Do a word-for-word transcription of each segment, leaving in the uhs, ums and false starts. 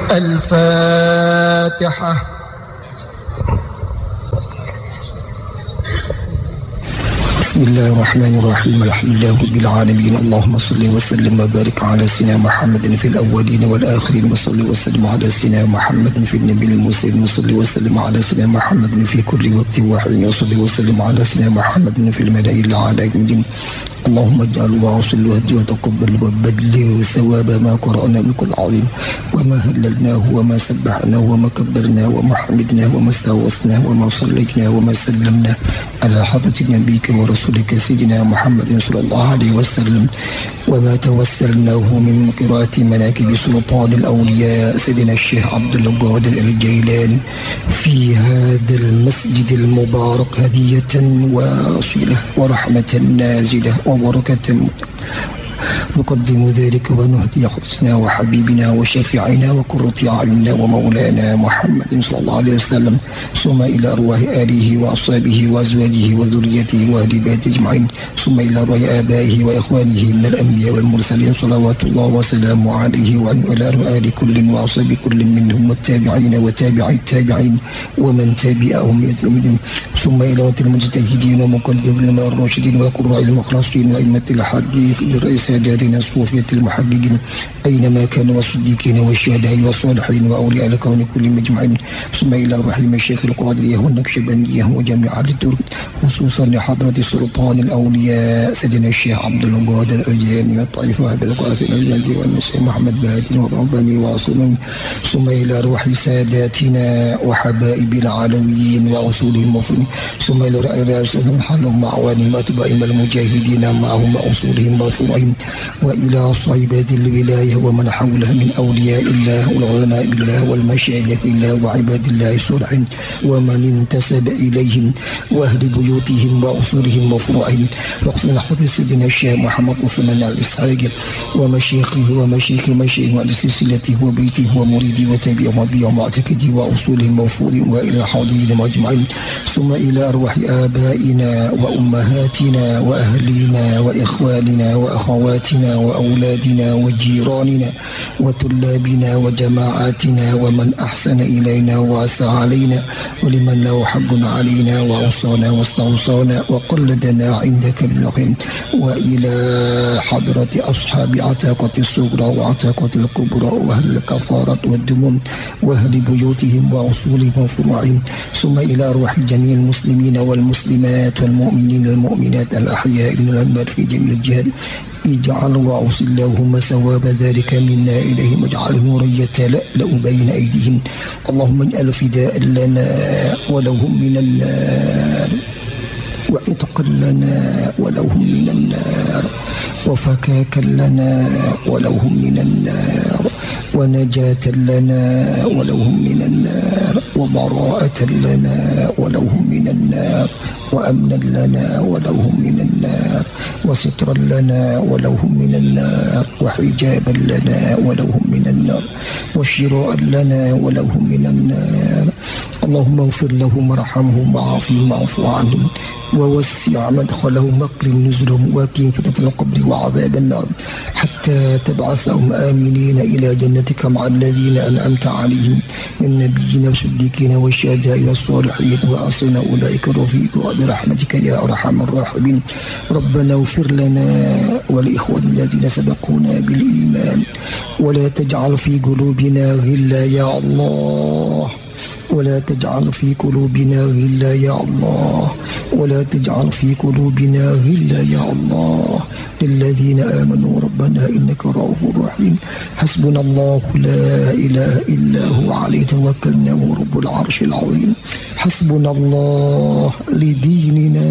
الفاتحة. بسم الله الرحمن الرحيم. الحمد لله رب العالمين. اللهم صل وسلم وبارك على سيدنا محمد في الأولين والآخرين، وصل وسلم على سيدنا محمد في النبي المرسلين، وصل وسلم على سيدنا محمد في كل وقت وحين، وصل وسلم على سيدنا محمد في الملأ الأعلى. اللهم اجعل وصل وهدي وتقبل وبلغ ثواب ما قرأنا من كل عظيم، وما هللناه وما سبحناه وما كبرناه وما حمدناه وما استغوثناه وما صليناه وما سلمناه على حضرة نبيك ورسولك سيدنا محمد صلى الله عليه وسلم، وما توسلناه من قراءة مناكب سلطان الأولياء سيدنا الشيخ عبد القادر الجيلاني في هذا المسجد المبارك هدية واصلة ورحمة نازلة وبركة. نقدم ذلك ونهدي حدثنا وحبيبنا وشفيعنا وقرة أعيننا ومولانا محمد صلى الله عليه وسلم، ثم إلى أرواح آله وأصحابه وأزواجه وذريته وأهل بيته أجمعين، ثم إلى أرواح آبائه وإخوانه من الأنبياء والمرسلين صلوات الله وسلامه عليه، وإلى أرواح كل وأصحاب كل منهم والتابعين وتابعي التابعين ومن تابعهم بإحسان، ثم إلى المجتهدين ومقلدين الراشدين وقراء المخلصين وأئمة الحديث للرئيس ساداتنا الصوفية المحققين أينما كانوا، والصديقين والشهداء والصالحين وأولياء الكون كل مجمعين، ثم إلى روح المشايخ القادرية والنكشبندية وجميع الدور، خصوصا لحضرة سلطان الأولياء سيدنا الشيخ عبد القادر الجيلاني والطائف وأبي القاسم الجلدي والنسيم محمد بهادي ورباني وعصمي، ثم إلى روح ساداتنا وحبائب العلويين وأصولهم وفرهم، ثم إلى رئيسهم حلهم معوانهم وأتباعهم المجاهدين معهم وأصولهم وفروعهم، وإلى صيبة الولاية ومن حولها من أولياء الله والعلماء بالله والمشايخ بالله وعباد الله الصالحين ومن انتسب إليهم وأهل بيوتهم وأصولهم وفروعهم، وخصوصا نحو سيدنا الشيخ محمد عثمان الإسحاق ومشايخه ومشايخ مشايخ ولسلسلته وبيته ومريده وتابعه وبيعه ومعتقده وأصولهم وفروعهم، وإلى حاضرين مجمعين، ثم إلى أرواح آبائنا وأمهاتنا وأهلنا وإخواننا وأخواتنا وأولادنا وجيراننا وطلابنا وجماعاتنا ومن أحسن إلينا وأسى علينا ولمن له حق علينا وأوصانا واستوصانا وقلدنا عندك بالخير، وإلى حضرة أصحاب عتاقة الصغرى وعتاقة الكبرى وأهل الكفارة والدموم وأهل بيوتهم وأصولهم وفروعهم، ثم إلى أرواح جميع المسلمين والمسلمات والمؤمنين والمؤمنات الأحياء من الأموات في جميع الجهات. اجعل وأوصل اللهم ثواب ذلك منا إليهم، واجعله نورا يتلألأ بين أيديهم، اللهم اجعل فداء لنا ولهم من النار، وعتقا لنا ولهم من النار، وفكاكا لنا ولهم من النار، ونجاة لنا ولهم من النار، وبراءة لنا ولهم من النار، وأمنا لنا ولهم من النار، وسترا لنا ولهم من النار، وحجابا لنا ولهم من النار، وشراء لنا ولهم من النار. اللهم اغفر لهم وارحمهم وعافهم واعف عنهم ووسع مدخلهم واكرم نزلهم وقهم فتنة القبر وعذاب النار، حتى تبعثهم آمنين إلى جنتك مع الذين أنعمت عليهم من النبيين والصديقين والشهداء والصالحين، وحسن أولئك رفيقا برحمتك يا أرحم الراحمين. ربنا اغفر لنا ولإخواننا الذين سبقونا بالإيمان، ولا تجعل في قلوبنا غلا يا الله، ولا تجعل في قلوبنا غلا يا الله، ولا تجعل في قلوبنا غلا يا الله للذين آمنوا ربنا إنك رؤوف رحيم. حسبنا الله لا إله إلا هو عليه توكلنا وهو رب العرش العظيم. حسبنا الله لديننا،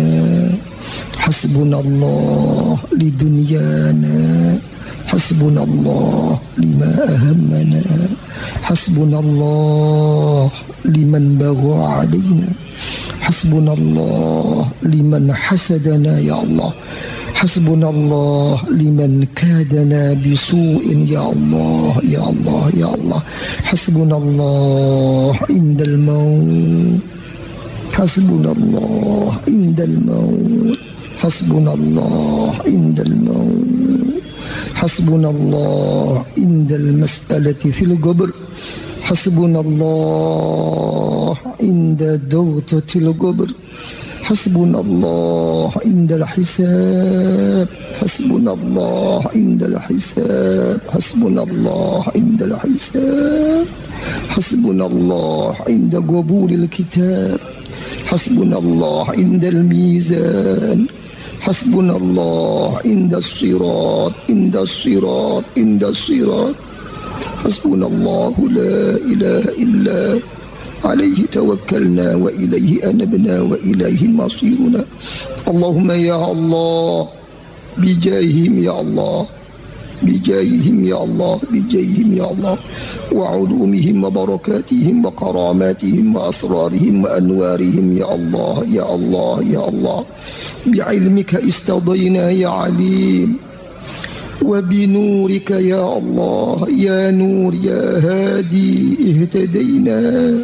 حسبنا الله لدنيانا، حسبنا الله لما أهمنا، حسبنا الله لمن بغى علينا، حسبنا الله لمن حسدنا يا الله، حسبنا الله لمن كادنا بسوء يا الله يا الله يا الله. حسبنا الله عند الموت، حسبنا الله عند الموت، حسبنا الله عند الموت، حسبنا الله عند المسألة في القبر، حسبنا الله عند دوتة القبر، حسبنا الله عند الحساب، حسبنا الله عند الحساب، حسبنا الله عند الحساب، حسبنا الله عند قبول الكتاب، حسبنا الله عند الميزان، حسبنا الله عند الصراط، عند الصراط، عند الصراط، حسبنا الله لا إله إلا عليه توكلنا وإليه أنبنا وإليه مصيرنا. اللهم يا الله بجاههم يا الله، بجاههم يا الله، بجاههم يا الله، وعلومهم وبركاتهم وكراماتهم وأسرارهم وأنوارهم يا الله يا الله يا الله. بعلمك استضينا يا عليم، وبنورك يا الله يا نور يا هادي اهتدينا،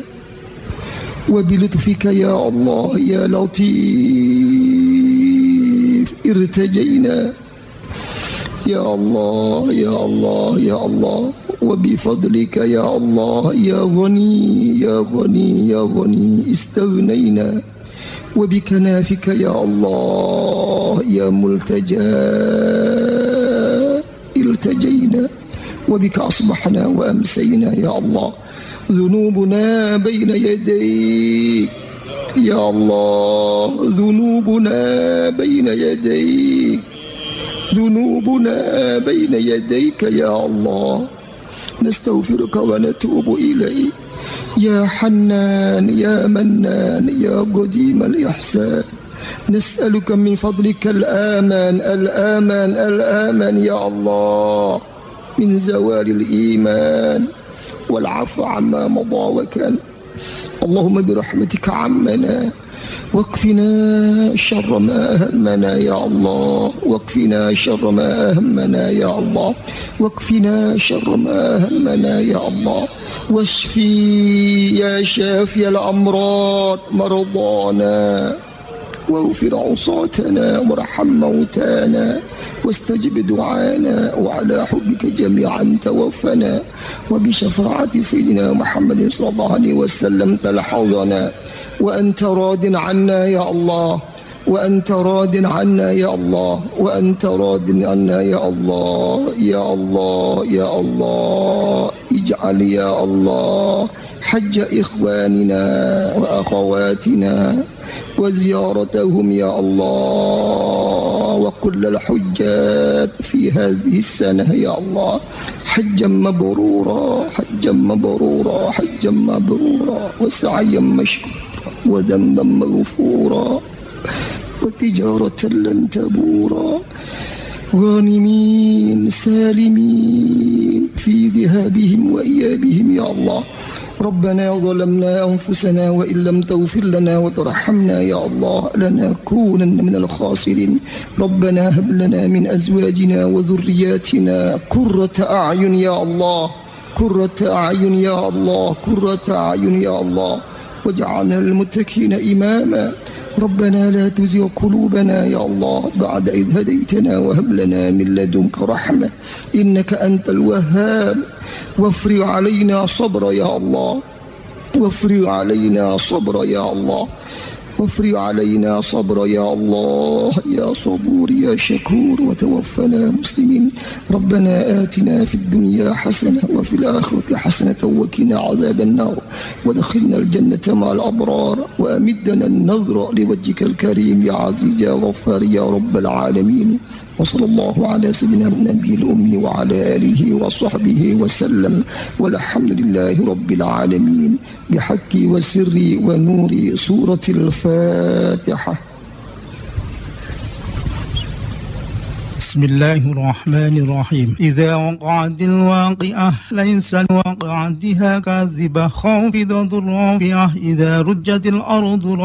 وبلطفك يا الله يا لطيف ارتجينا يا الله يا الله يا الله. وبفضلك يا الله يا غني يا غني يا غني استغنينا، وبكنافك يا الله يا ملتجى التجينا، وبك أصبحنا وأمسينا يا الله. ذنوبنا بين يديك يا الله، ذنوبنا بين يديك، ذنوبنا بين يديك يا الله. نستغفرك ونتوب إليك يا حنان يا منان يا قديم الإحسان. نسألك من فضلك الآمان الآمان الآمان يا الله، من زوال الإيمان والعفو عما مضى وكان. اللهم برحمتك عمنا، واكفنا شر ما أهمنا يا الله، واكفنا شر ما أهمنا يا الله، واكفنا شر ما أهمنا يا الله. واشفي يا شافي الأمراض مرضانا، واغفر عصاتنا، وارحم موتانا، واستجب دعانا، وعلى حبك جميعا توفنا، وبشفاعة سيدنا محمد صلى الله عليه وسلم تلحظنا. وأنت راض عنا يا الله، وأنت راض عنا يا الله، وأنت راض عنا يا الله يا الله يا الله. اجعل يا الله حج إخواننا وأخواتنا وزيارتهم يا الله، وكل الحجات في هذه السنة يا الله حجا مبرورا، حجا مبرورا، حجا مبرورا، وسعيا مشكورا، وذنبا مغفورا، وتجارة لن تبورا، غانمين سالمين في ذهابهم وإيابهم يا الله. ربنا ظلمنا أنفسنا وإن لم تغفر لنا وترحمنا يا الله لنكونن من الخاسرين. ربنا هب لنا من أزواجنا وذرياتنا قرة أعين يا الله، قرة أعين يا الله، قرة أعين يا الله، واجعلنا للمتقين إماما. ربنا لا تزغ قلوبنا يا الله بعد إذ هديتنا، وهب لنا من لدنك رحمة إنك أنت الوهاب. وافرغ علينا صبرا يا الله، وافرغ علينا صبرا يا الله، وافرغ علينا صبرا يا الله يا صبور يا شكور، وتوفنا مسلمين. ربنا آتنا في الدنيا حسنة وفي الآخرة حسنة وقنا عذاب النار، ودخلنا الجنة مع الأبرار، وأمدنا النظر لوجهك الكريم يا عزيز يا غفار يا رب العالمين. وصلى الله على سيدنا النبي الأمي وعلى آله وصحبه وسلم، والحمد لله رب العالمين. بحق وسر ونور سورة الفاتحة. بسم الله الرحمن الرحيم. إذا وقعت الواقعة ليس لوقعتها كاذبة خافضة رافعة إذا رجت الأرض